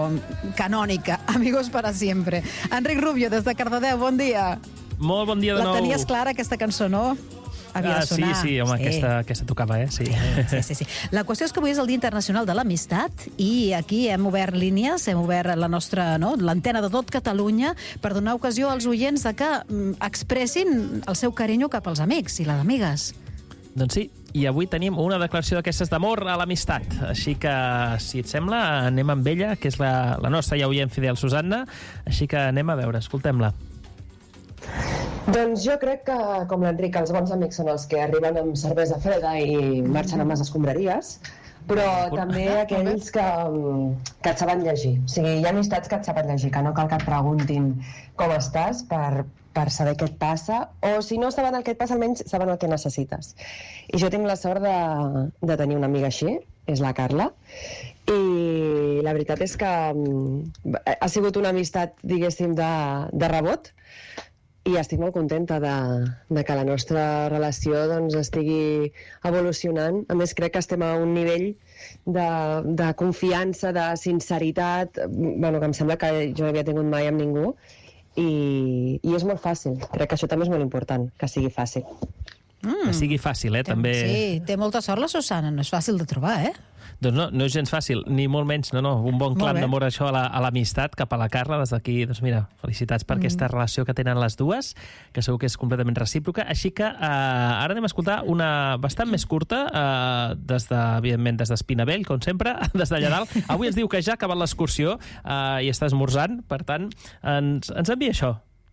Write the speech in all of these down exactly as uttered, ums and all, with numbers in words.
canònica. Amigos para siempre. Enric Rubio, des de Cardedeu, bon dia. Molt bon dia de nou. La tenies clara, aquesta cançó, no? Havia de sonar. Sí, sí, home, sí. Aquesta, aquesta tocava, eh? Sí. Sí, sí, sí. La qüestió és que avui és el Dia Internacional de l'Amistat i aquí hem obert línies, hem obert la nostra, no, l'antena de tot Catalunya per donar ocasió als oients de que expressin el seu carinyo cap als amics i les amigues. Doncs sí, i avui tenim una declaració d'aquestes d'amor a l'amistat. Així que, si et sembla, anem amb ella, que és la, la nostra ja oient fidel, Susanna. Així que anem a veure, escoltem-la. Doncs jo crec que, com l'Enric, els bons amics són els que arriben amb cervesa freda i marxen amb les escombraries, però també aquells que, que et saben llegir. O sigui, hi ha amistats que et saben llegir, que no cal que et preguntin com estàs per, per saber què et passa, o si no saben el que et passa, almenys saben el que necessites. I jo tinc la sort de, de tenir una amiga així, és la Carla, i la veritat és que ha sigut una amistat, diguéssim, de, de rebot, i estic molt contenta de, de que la nostra relació doncs, estigui evolucionant. A més, crec que estem a un nivell de, de confiança, de sinceritat, bueno, que em sembla que jo no havia tingut mai amb ningú, i, i és molt fàcil. Crec que això també és molt important, que sigui fàcil. Mm. Que sigui fàcil, eh? També... Sí, té molta sort la Susana, no és fàcil de trobar, eh? Doncs no, no és gens fàcil, ni molt menys, no, no, un bon clam d'amor això a l'amistat cap a la Carla, des d'aquí, doncs mira, felicitats per mm. aquesta relació que tenen les dues, que segur que és completament recíproca, així que eh, ara anem a escoltar una bastant més curta, eh, des de, evidentment, des d'Espinavell, com sempre, des d'allà dalt. Avui ens diu que ja ha acabat l'excursió eh, i està esmorzant, per tant, ens, ens envia això.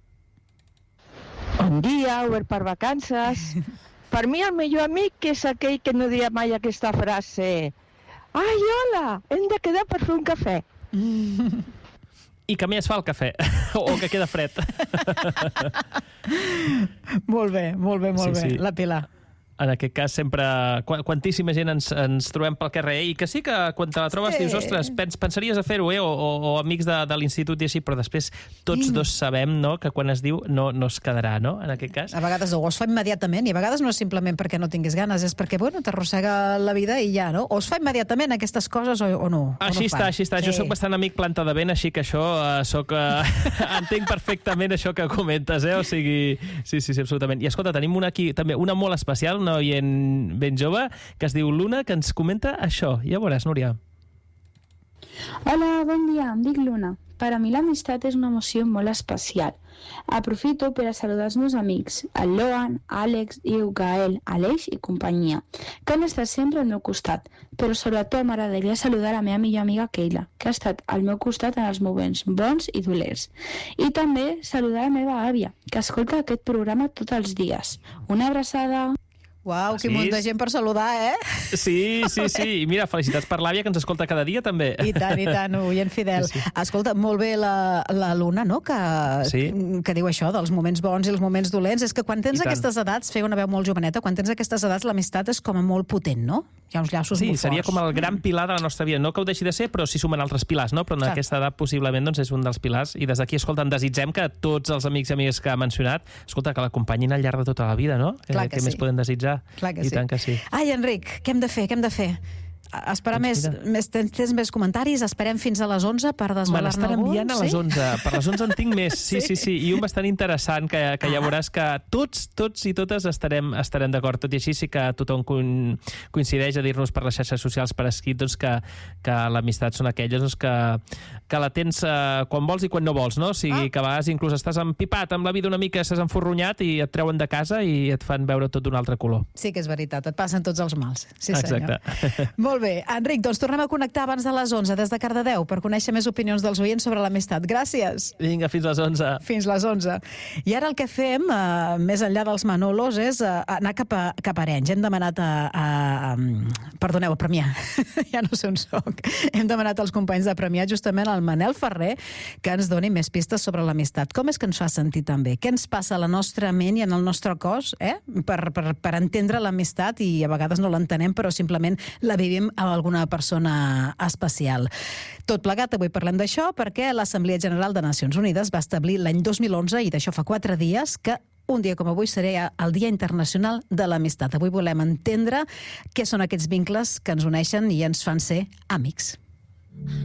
Bon dia, obert per vacances. Per mi el millor amic és aquell que no dia mai aquesta frase: ai, hola, hem de quedar per fer un cafè. I que més fa el cafè, o que queda fred. Molt bé, molt bé, molt sí, bé. Sí. La Pilar. En aquest cas, sempre, quantíssima gent ens, ens trobem pel carrer, i que sí que quan te la trobes sí. dius, ostres, pens, pensaries a fer-ho, eh? o, o, o amics de, de l'institut i així, però després tots dos sabem, no?, que quan es diu no, no es quedarà, no?, en aquest cas. A vegades o es fa immediatament, i a vegades no és simplement perquè no tinguis ganes, és perquè, bueno, t'arrossega la vida i ja, no? O es fa immediatament aquestes coses o, o no? Així o no està, així està. Sí. Jo soc bastant amic planta de vent, així que això, uh, soc, uh, entenc perfectament això que comentes, eh? O sigui, sí, sí, sí, absolutament. I escolta, tenim una aquí, també, una molt especial, una oient ben jove, que es diu Luna, que ens comenta això. Ja veuràs, Núria. Hola, bon dia, em dic Luna. Per a mi l'amistat és una emoció molt especial. Aprofito per a saludar els meus amics, el Loan, Àlex, Iu, Gael, Aleix i companyia, que han estat sempre al meu costat, però sobretot m'agradaria saludar la meva millor amiga Keila, que ha estat al meu costat en els moments bons i dolents. I també saludar la meva àvia, que escolta aquest programa tots els dies. Una abraçada! Uau, quin munt de gent per saludar, eh? Sí, sí, sí. I mira, felicitats per l'àvia, que ens escolta cada dia, també. I tant, i tant, oient fidel. Sí, sí. Escolta, molt bé la, la Luna, no?, que, sí. que diu això, dels moments bons i els moments dolents. És que quan tens aquestes edats, feia una veu molt joveneta, quan tens aquestes edats l'amistat és com a molt potent, no? Hi ha uns llaços sí, molt forts. Sí, seria com el gran pilar de la nostra vida. No que ho deixi de ser, però sí sumen altres pilars, no? Però en Clar. aquesta edat possiblement doncs, és un dels pilars. I des d'aquí, escolta, en desitgem que tots els amics i amigues que ha mencionat, escolta, que l'acompanyin al llarg de tota la vida, no? Clar que Què sí. més podem desitjar? Clar que I sí. tant que sí. Ai, Enric, què hem de fer? Què hem de fer? Esperar doncs més, més, tens, tens més comentaris? Esperem fins a les onze per desvelar-ne algun? Me n'estan enviant a les onze. Sí? Per les onze en tinc més. Sí, sí, sí. sí. I un bastant interessant, que, que ja veuràs que tots, tots i totes estarem, estarem d'acord. Tot i així sí que tothom coincideix a dir-nos per les xarxes socials per escrit doncs, que, que l'amistat són aquelles doncs, que, que la tens uh, quan vols i quan no vols, no? O sigui, ah. que a vegades inclús estàs empipat amb la vida una mica, estàs enforronyat i et treuen de casa i et fan veure tot d'un altre color. Sí que és veritat, et passen tots els mals. Sí, Exacte. Senyor. Molt bé. Enric, doncs tornem a connectar abans de les onze des de Cardedeu per conèixer més opinions dels oients sobre l'amistat. Gràcies. Vinga, fins les onze. Fins les onze. I ara el que fem, uh, més enllà dels Manolos, és uh, anar cap a, cap a Arenys. Hem demanat a... a, a perdoneu, a Premià. Ja no sé on soc. Hem demanat als companys de Premià justament al Manel Ferrer que ens doni més pistes sobre l'amistat. Com és que ens fa sentir tan bé? Què ens passa a la nostra ment i en el nostre cos eh? per, per, per entendre l'amistat i a vegades no l'entenem però simplement la vivim amb alguna persona especial. Tot plegat, avui parlem d'això perquè l'Assemblea General de Nacions Unides va establir l'any dos mil onze, i d'això fa quatre dies, que un dia com avui seria el Dia Internacional de l'Amistat. Avui volem entendre què són aquests vincles que ens uneixen i ens fan ser amics.